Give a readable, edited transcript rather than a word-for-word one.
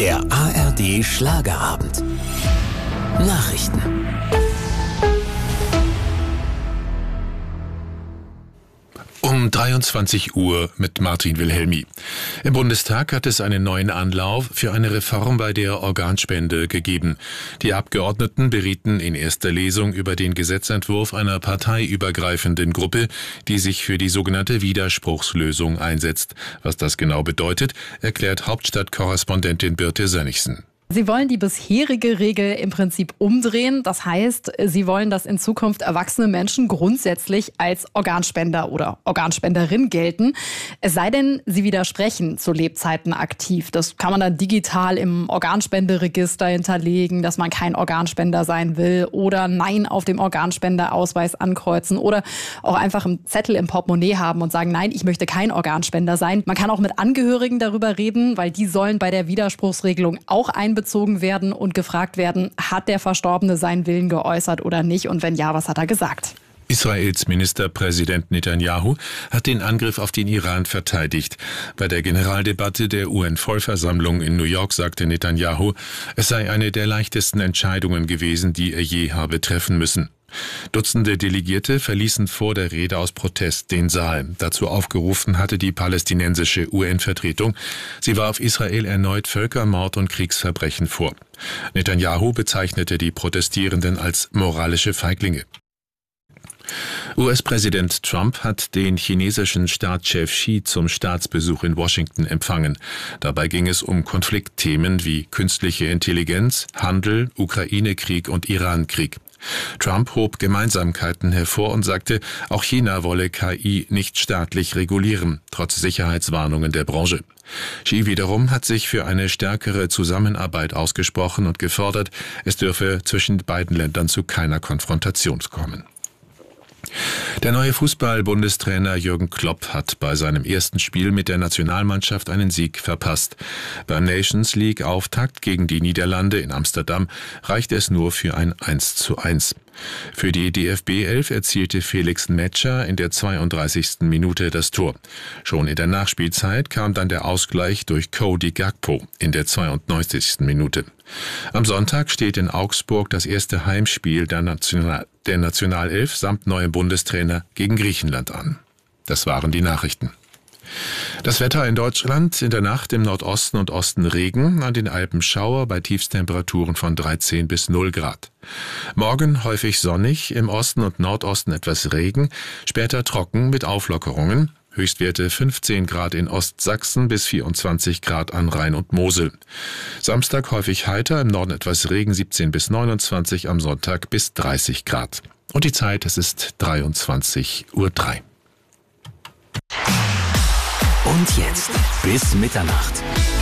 Der ARD Schlagerabend. Nachrichten. Um 23 Uhr mit Martin Wilhelmi. Im Bundestag hat es einen neuen Anlauf für eine Reform bei der Organspende gegeben. Die Abgeordneten berieten in erster Lesung über den Gesetzentwurf einer parteiübergreifenden Gruppe, die sich für die sogenannte Widerspruchslösung einsetzt. Was das genau bedeutet, erklärt Hauptstadtkorrespondentin Birte Sönnigsen. Sie wollen die bisherige Regel im Prinzip umdrehen. Das heißt, sie wollen, dass in Zukunft erwachsene Menschen grundsätzlich als Organspender oder Organspenderin gelten. Es sei denn, sie widersprechen zu Lebzeiten aktiv. Das kann man dann digital im Organspenderegister hinterlegen, dass man kein Organspender sein will oder Nein auf dem Organspenderausweis ankreuzen oder auch einfach einen Zettel im Portemonnaie haben und sagen, nein, ich möchte kein Organspender sein. Man kann auch mit Angehörigen darüber reden, weil die sollen bei der Widerspruchsregelung auch einbezogen werden und gefragt werden, hat der Verstorbene seinen Willen geäußert oder nicht und wenn ja, was hat er gesagt? Israels Ministerpräsident Netanyahu hat den Angriff auf den Iran verteidigt. Bei der Generaldebatte der UN-Vollversammlung in New York sagte Netanyahu, es sei eine der leichtesten Entscheidungen gewesen, die er je habe treffen müssen. Dutzende Delegierte verließen vor der Rede aus Protest den Saal. Dazu aufgerufen hatte die palästinensische UN-Vertretung. Sie warf Israel erneut Völkermord und Kriegsverbrechen vor. Netanyahu bezeichnete die Protestierenden als moralische Feiglinge. US-Präsident Trump hat den chinesischen Staatschef Xi zum Staatsbesuch in Washington empfangen. Dabei ging es um Konfliktthemen wie künstliche Intelligenz, Handel, Ukraine-Krieg und Iran-Krieg. Trump hob Gemeinsamkeiten hervor und sagte, auch China wolle KI nicht staatlich regulieren, trotz Sicherheitswarnungen der Branche. Xi wiederum hat sich für eine stärkere Zusammenarbeit ausgesprochen und gefordert, es dürfe zwischen beiden Ländern zu keiner Konfrontation kommen. Der neue Fußball-Bundestrainer Jürgen Klopp hat bei seinem ersten Spiel mit der Nationalmannschaft einen Sieg verpasst. Beim Nations League-Auftakt gegen die Niederlande in Amsterdam reichte es nur für ein 1:1. Für die DFB 11 erzielte Felix Metscher in der 32. Minute das Tor. Schon in der Nachspielzeit kam dann der Ausgleich durch Cody Gakpo in der 92. Minute. Am Sonntag steht in Augsburg das erste Heimspiel der Nationalelf samt neuem Bundestrainer gegen Griechenland an. Das waren die Nachrichten. Das Wetter in Deutschland: in der Nacht im Nordosten und Osten Regen, an den Alpen Schauer bei Tiefstemperaturen von 13 bis 0 Grad. Morgen häufig sonnig, im Osten und Nordosten etwas Regen, später trocken mit Auflockerungen. Höchstwerte 15 Grad in Ostsachsen bis 24 Grad an Rhein und Mosel. Samstag häufig heiter, im Norden etwas Regen, 17 bis 29, am Sonntag bis 30 Grad. Und die Zeit, es ist 23:03 Uhr. Und jetzt bis Mitternacht.